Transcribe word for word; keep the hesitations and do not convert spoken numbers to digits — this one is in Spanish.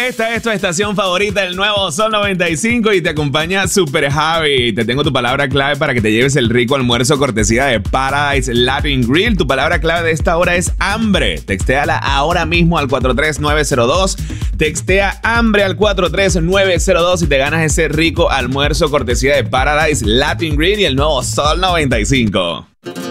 Esta es tu estación favorita, el nuevo Sol noventa y cinco, y te acompaña Super Javi. Te tengo tu palabra clave para que te lleves el rico almuerzo cortesía de Paradise Latin Grill. Tu palabra clave de esta hora es hambre. Textéala ahora mismo al cuatro tres nueve cero dos. Textea hambre al cuatro tres nueve cero dos y te ganas ese rico almuerzo cortesía de Paradise Latin Grill y el nuevo Sol noventa y cinco.